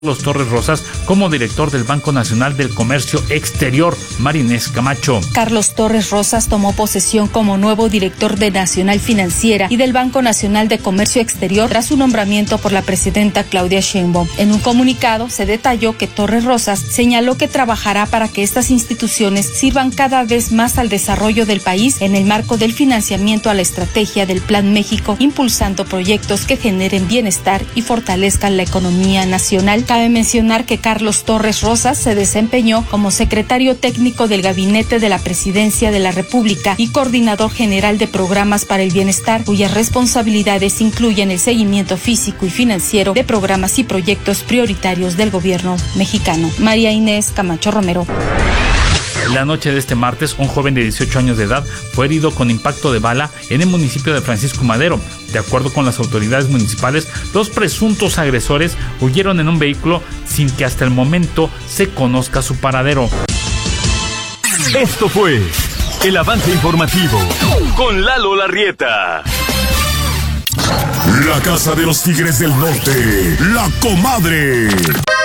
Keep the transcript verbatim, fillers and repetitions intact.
Carlos Torres Rosas como director del Banco Nacional del Comercio Exterior. Marinés Camacho. Carlos Torres Rosas tomó posesión como nuevo director de Nacional Financiera y del Banco Nacional de Comercio Exterior tras su nombramiento por la presidenta Claudia Sheinbaum. En un comunicado se detalló que Torres Rosas señaló que trabajará para que estas instituciones sirvan cada vez más al desarrollo del país en el marco del financiamiento a la estrategia del Plan México, impulsando proyectos que generen bienestar y fortalezcan la economía nacional. Cabe mencionar que Carlos Torres Rosas se desempeñó como secretario técnico del Gabinete de la Presidencia de la República y coordinador general de programas para el bienestar, cuyas responsabilidades incluyen el seguimiento físico y financiero de programas y proyectos prioritarios del gobierno mexicano. María Inés Camacho Romero. La noche de este martes, un joven de dieciocho años de edad fue herido con impacto de bala en el municipio de Francisco Madero. De acuerdo con las autoridades municipales, los presuntos agresores huyeron en un vehículo sin que hasta el momento se conozca su paradero. Esto fue el avance informativo con Lalo Larrieta. La Casa de los Tigres del Norte, La Comadre.